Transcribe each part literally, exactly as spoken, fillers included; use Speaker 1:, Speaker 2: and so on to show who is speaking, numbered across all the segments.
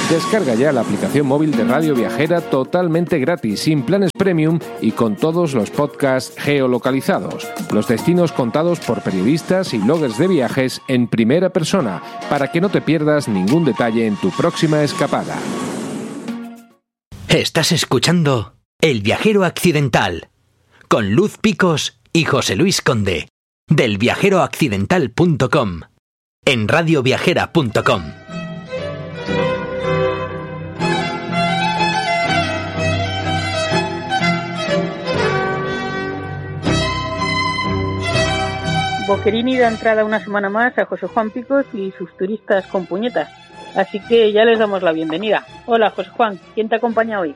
Speaker 1: Descarga ya la aplicación móvil de Radio Viajera totalmente gratis, sin planes premium y con todos los podcasts geolocalizados. Los destinos contados por periodistas y bloggers de viajes en primera persona, para que no te pierdas ningún detalle en tu próxima escapada.
Speaker 2: Estás escuchando El Viajero Accidental, con Luz Picos y José Luis Conde, del viajero accidental punto com, en radio viajera punto com.
Speaker 3: Boquerini da entrada una semana más a José Juan Picos y sus turistas con puñetas. Así que ya les damos la bienvenida. Hola, José Juan, ¿quién te acompaña hoy?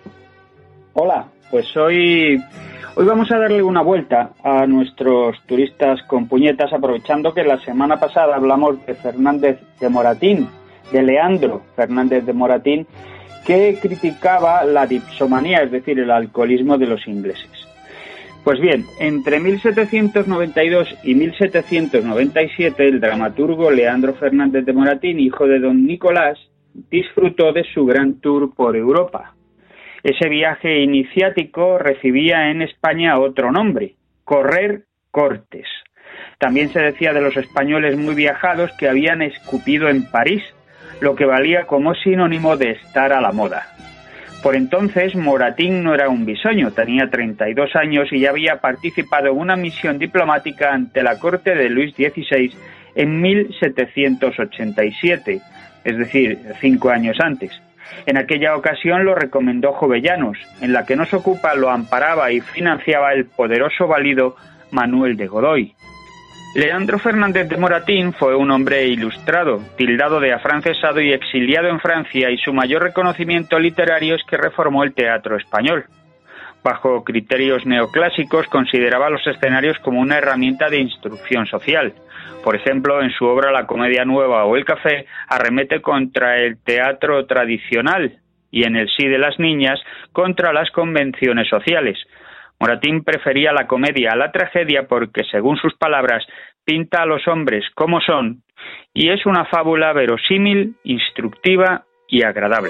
Speaker 4: Hola, pues hoy, hoy vamos a darle una vuelta a nuestros turistas con puñetas, aprovechando que la semana pasada hablamos de Fernández de Moratín, de Leandro Fernández de Moratín, que criticaba la dipsomanía, es decir, el alcoholismo de los ingleses. Pues bien, entre mil setecientos noventa y dos y mil setecientos noventa y siete, el dramaturgo Leandro Fernández de Moratín, hijo de don Nicolás, disfrutó de su gran tour por Europa. Ese viaje iniciático recibía en España otro nombre, correr cortes. También se decía de los españoles muy viajados que habían escupido en París, lo que valía como sinónimo de estar a la moda. Por entonces, Moratín no era un bisoño, tenía treinta y dos años y ya había participado en una misión diplomática ante la corte de Luis dieciséis en mil setecientos ochenta y siete, es decir, cinco años antes. En aquella ocasión lo recomendó Jovellanos, en la que no se ocupa lo amparaba y financiaba el poderoso válido Manuel de Godoy. Leandro Fernández de Moratín fue un hombre ilustrado, tildado de afrancesado y exiliado en Francia, y su mayor reconocimiento literario es que reformó el teatro español. Bajo criterios neoclásicos, consideraba los escenarios como una herramienta de instrucción social. Por ejemplo, en su obra La Comedia Nueva o El Café, arremete contra el teatro tradicional y en El sí de las niñas contra las convenciones sociales. Moratín prefería la comedia a la tragedia porque, según sus palabras, pinta a los hombres como son y es una fábula verosímil, instructiva y agradable.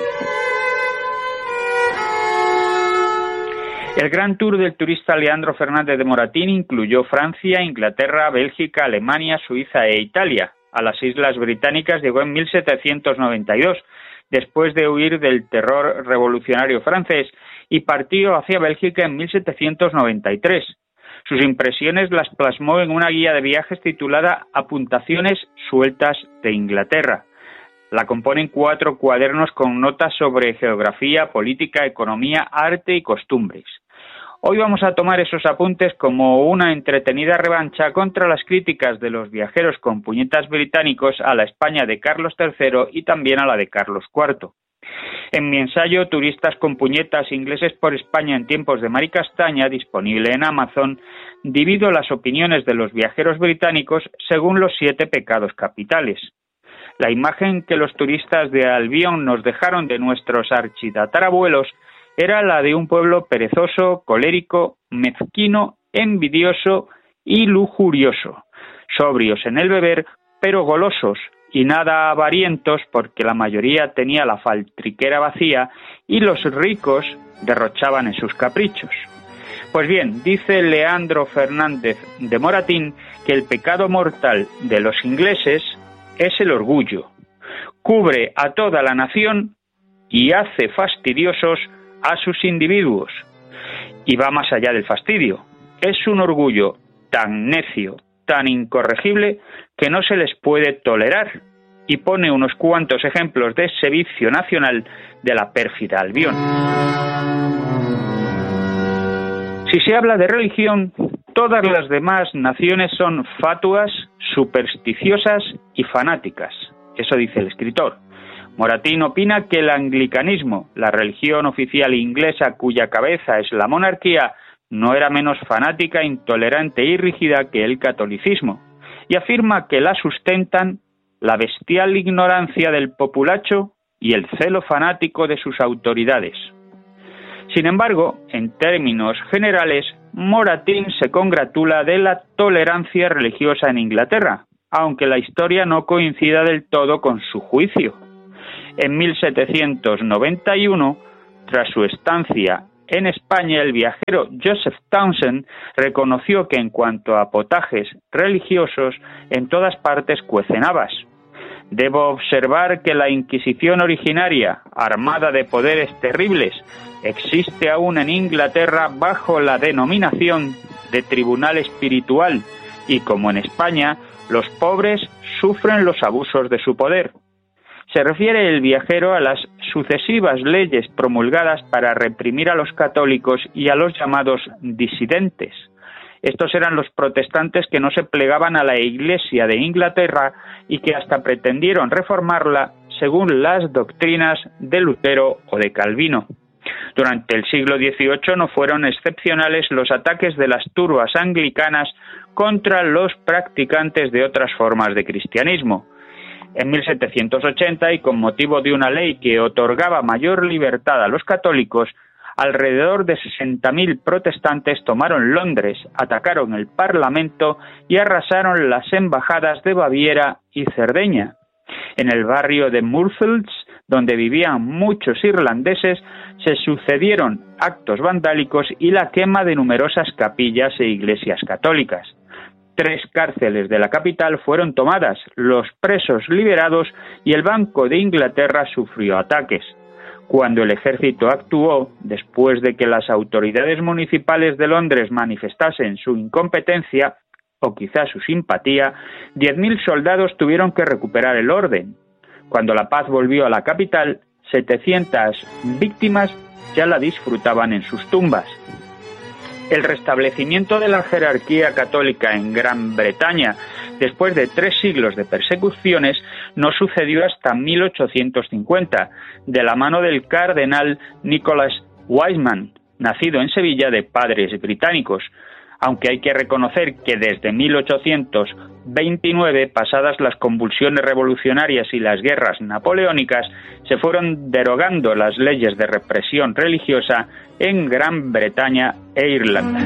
Speaker 4: El gran tour del turista Leandro Fernández de Moratín incluyó Francia, Inglaterra, Bélgica, Alemania, Suiza e Italia. A las Islas Británicas llegó en mil setecientos noventa y dos, después de huir del terror revolucionario francés, y partió hacia Bélgica en mil setecientos noventa y tres. Sus impresiones las plasmó en una guía de viajes titulada Apuntaciones sueltas de Inglaterra. La componen cuatro cuadernos con notas sobre geografía, política, economía, arte y costumbres. Hoy vamos a tomar esos apuntes como una entretenida revancha contra las críticas de los viajeros con puñetas británicos a la España de Carlos tercero y también a la de Carlos cuarto. En mi ensayo Turistas con puñetas ingleses por España en tiempos de Mari Castaña, disponible en Amazon, divido las opiniones de los viajeros británicos según los siete pecados capitales. La imagen que los turistas de Albión nos dejaron de nuestros architatarabuelos era la de un pueblo perezoso, colérico, mezquino, envidioso y lujurioso, sobrios en el beber, pero golosos y nada avarientos porque la mayoría tenía la faltriquera vacía y los ricos derrochaban en sus caprichos. Pues bien, dice Leandro Fernández de Moratín que el pecado mortal de los ingleses es el orgullo. Cubre a toda la nación y hace fastidiosos a sus individuos. Y va más allá del fastidio. Es un orgullo tan necio, tan incorregible, que no se les puede tolerar, y pone unos cuantos ejemplos de ese vicio nacional de la pérfida Albión. Si se habla de religión, todas las demás naciones son fatuas, supersticiosas y fanáticas. Eso dice el escritor. Moratín opina que el anglicanismo, la religión oficial inglesa cuya cabeza es la monarquía, no era menos fanática, intolerante y rígida que el catolicismo, y afirma que la sustentan la bestial ignorancia del populacho y el celo fanático de sus autoridades. Sin embargo, en términos generales, Moratín se congratula de la tolerancia religiosa en Inglaterra, aunque la historia no coincida del todo con su juicio. En mil setecientos noventa y uno, tras su estancia en España, el viajero Joseph Townsend reconoció que en cuanto a potajes religiosos, en todas partes cuecen habas. Debo observar que la Inquisición originaria, armada de poderes terribles, existe aún en Inglaterra bajo la denominación de Tribunal Espiritual y, como en España, los pobres sufren los abusos de su poder. Se refiere el viajero a las sucesivas leyes promulgadas para reprimir a los católicos y a los llamados disidentes. Estos eran los protestantes que no se plegaban a la Iglesia de Inglaterra y que hasta pretendieron reformarla según las doctrinas de Lutero o de Calvino. Durante el siglo dieciocho no fueron excepcionales los ataques de las turbas anglicanas contra los practicantes de otras formas de cristianismo. En mil setecientos ochenta, y con motivo de una ley que otorgaba mayor libertad a los católicos, alrededor de sesenta mil protestantes tomaron Londres, atacaron el Parlamento y arrasaron las embajadas de Baviera y Cerdeña. En el barrio de Moorfields, donde vivían muchos irlandeses, se sucedieron actos vandálicos y la quema de numerosas capillas e iglesias católicas. Tres cárceles de la capital fueron tomadas, los presos liberados y el Banco de Inglaterra sufrió ataques. Cuando el ejército actuó, después de que las autoridades municipales de Londres manifestasen su incompetencia, o quizás su simpatía, diez mil soldados tuvieron que recuperar el orden. Cuando la paz volvió a la capital, setecientas víctimas ya la disfrutaban en sus tumbas. El restablecimiento de la jerarquía católica en Gran Bretaña, después de tres siglos de persecuciones, no sucedió hasta mil ochocientos cincuenta, de la mano del cardenal Nicholas Wiseman, nacido en Sevilla de padres británicos, aunque hay que reconocer que desde mil ochocientos veintinueve, pasadas las convulsiones revolucionarias y las guerras napoleónicas, se fueron derogando las leyes de represión religiosa en Gran Bretaña e Irlanda.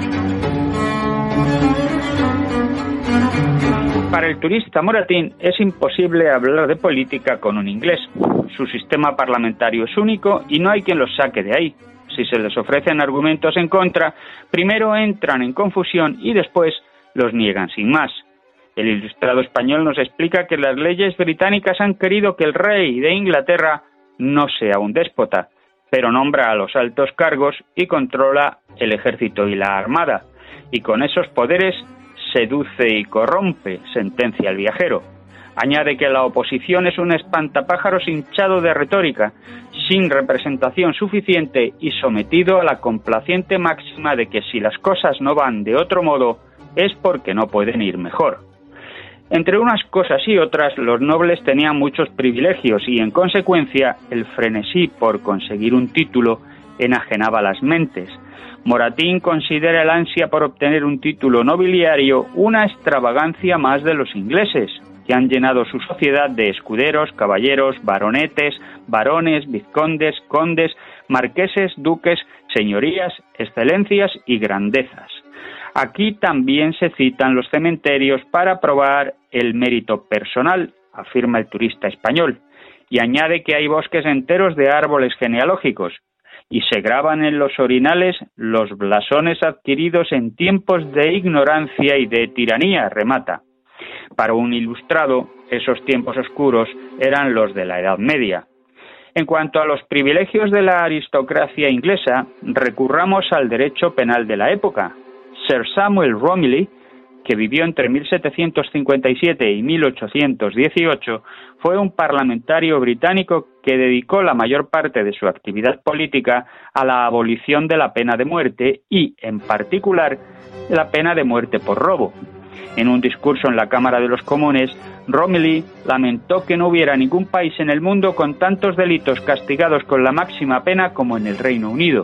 Speaker 4: Para el turista moratín es imposible hablar de política con un inglés. Su sistema parlamentario es único y no hay quien los saque de ahí. Si se les ofrecen argumentos en contra, primero entran en confusión y después los niegan sin más. El ilustrado español nos explica que las leyes británicas han querido que el rey de Inglaterra no sea un déspota, pero nombra a los altos cargos y controla el ejército y la armada, y con esos poderes seduce y corrompe, sentencia el viajero. Añade que la oposición es un espantapájaros hinchado de retórica, sin representación suficiente y sometido a la complaciente máxima de que si las cosas no van de otro modo es porque no pueden ir mejor. Entre unas cosas y otras, los nobles tenían muchos privilegios y, en consecuencia, el frenesí por conseguir un título enajenaba las mentes. Moratín considera el ansia por obtener un título nobiliario una extravagancia más de los ingleses, que han llenado su sociedad de escuderos, caballeros, baronetes, barones, vizcondes, condes, marqueses, duques, señorías, excelencias y grandezas. Aquí también se citan los cementerios para probar el mérito personal, afirma el turista español, y añade que hay bosques enteros de árboles genealógicos, y se graban en los orinales los blasones adquiridos en tiempos de ignorancia y de tiranía, remata. Para un ilustrado, esos tiempos oscuros eran los de la Edad Media. En cuanto a los privilegios de la aristocracia inglesa, recurramos al derecho penal de la época. Sir Samuel Romilly, que vivió entre mil setecientos cincuenta y siete y mil ochocientos dieciocho, fue un parlamentario británico que dedicó la mayor parte de su actividad política a la abolición de la pena de muerte y, en particular, la pena de muerte por robo. En un discurso en la Cámara de los Comunes, Romilly lamentó que no hubiera ningún país en el mundo con tantos delitos castigados con la máxima pena como en el Reino Unido.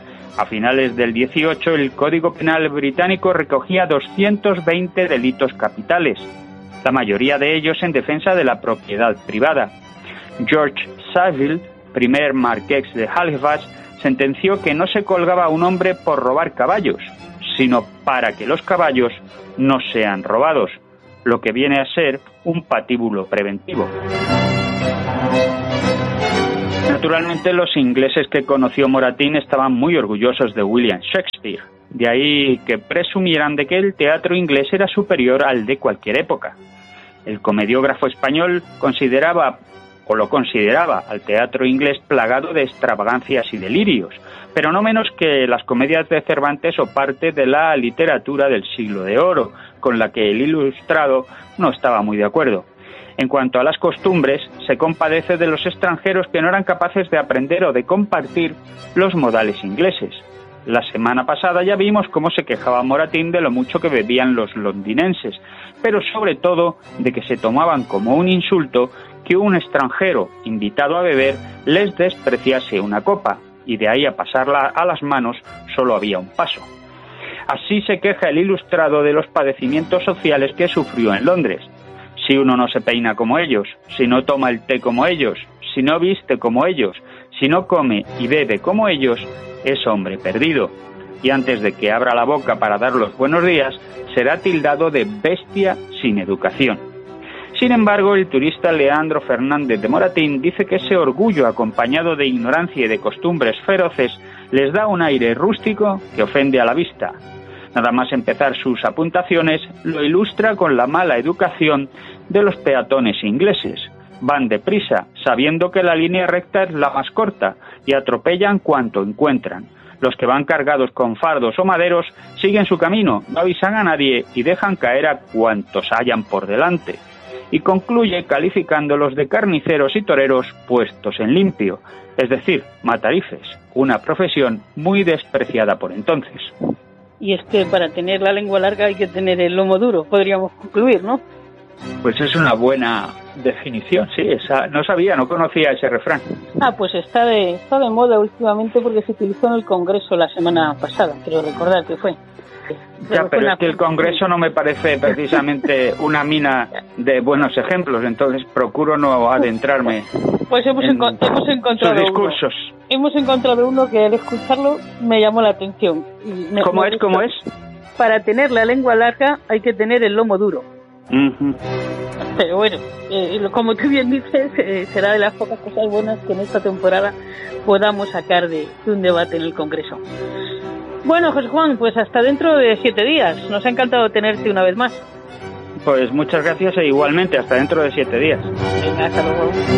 Speaker 4: A finales del dieciocho, el Código Penal británico recogía doscientos veinte delitos capitales, la mayoría de ellos en defensa de la propiedad privada. George Savile, primer marqués de Halifax, sentenció que no se colgaba a un hombre por robar caballos, sino para que los caballos no sean robados, lo que viene a ser un patíbulo preventivo. Naturalmente, los ingleses que conoció Moratín estaban muy orgullosos de William Shakespeare. De ahí que presumieran de que el teatro inglés era superior al de cualquier época. El comediógrafo español consideraba, o lo consideraba, al teatro inglés plagado de extravagancias y delirios, pero no menos que las comedias de Cervantes o parte de la literatura del siglo de oro, con la que el Ilustrado no estaba muy de acuerdo. En cuanto a las costumbres, se compadece de los extranjeros que no eran capaces de aprender o de compartir los modales ingleses. La semana pasada ya vimos cómo se quejaba Moratín de lo mucho que bebían los londinenses, pero sobre todo de que se tomaban como un insulto que un extranjero invitado a beber les despreciase una copa, y de ahí a pasarla a las manos solo había un paso. Así se queja el Ilustrado de los padecimientos sociales que sufrió en Londres. Si uno no se peina como ellos, si no toma el té como ellos, si no viste como ellos, si no come y bebe como ellos, es hombre perdido. Y antes de que abra la boca para dar los buenos días, será tildado de bestia sin educación. Sin embargo, el turista Leandro Fernández de Moratín dice que ese orgullo, acompañado de ignorancia y de costumbres feroces, les da un aire rústico que ofende a la vista. Nada más empezar sus apuntaciones, lo ilustra con la mala educación de los peatones ingleses. Van deprisa, sabiendo que la línea recta es la más corta, y atropellan cuanto encuentran. Los que van cargados con fardos o maderos siguen su camino, no avisan a nadie y dejan caer a cuantos hayan por delante. Y concluye calificándolos de carniceros y toreros puestos en limpio, es decir, matarifes, una profesión muy despreciada por entonces.
Speaker 3: Y es que para tener la lengua larga hay que tener el lomo duro, podríamos concluir, ¿no?
Speaker 4: Pues es una buena definición, sí, esa, no sabía, no conocía ese refrán.
Speaker 3: Ah, pues está de, está de moda últimamente porque se utilizó en el Congreso la semana pasada, creo recordar que fue.
Speaker 4: Ya, pero es que el Congreso no me parece precisamente una mina de buenos ejemplos, entonces procuro no adentrarme
Speaker 3: pues hemos,
Speaker 4: en
Speaker 3: enco- hemos encontrado
Speaker 4: sus discursos.
Speaker 3: Uno. Hemos encontrado uno que al escucharlo me llamó la atención. Y me,
Speaker 4: ¿Cómo
Speaker 3: me
Speaker 4: es?
Speaker 3: gustó.
Speaker 4: ¿Cómo es?
Speaker 3: Para tener la lengua larga hay que tener el lomo duro.
Speaker 4: Uh-huh.
Speaker 3: Pero bueno, eh, como tú bien dices, eh, será de las pocas cosas buenas que en esta temporada podamos sacar de, de un debate en el Congreso. Bueno, José Juan, pues hasta dentro de siete días. Nos ha encantado tenerte una vez más.
Speaker 4: Pues muchas gracias e igualmente, hasta dentro de siete días.
Speaker 3: Venga, hasta luego.